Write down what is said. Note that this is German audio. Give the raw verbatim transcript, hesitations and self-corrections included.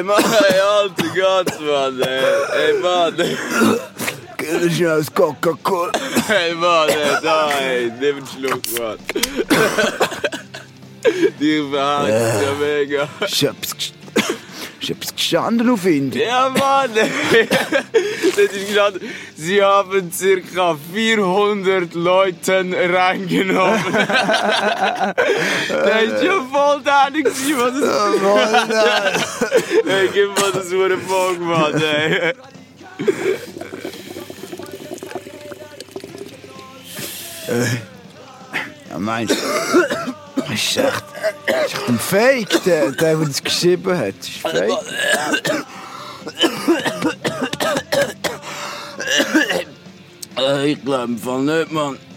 Mann, ey, alter Gott, Mann, ey. Ey, Mann. Geh schnell aus Coca-Cola. Ey, Mann, ey, da, ey, nimm einen Schluck, Mann. Die verhakt ja mega. Ich hab's, ich hab's gestanden auf Indien. Ja, Mann, ey. Das ist gestanden. Sie haben circa vierhundert Leuten reingenommen. Der ist ja voll da nicht, was es ist. Ey, gib mal das Hure Bock, Mann, ey. Ja, meinst du? Das ist echt, das ist echt ein Fake, der, der, der das geschrieben hat. Das ist Fake. Ich glaube im Fall nicht, Mann.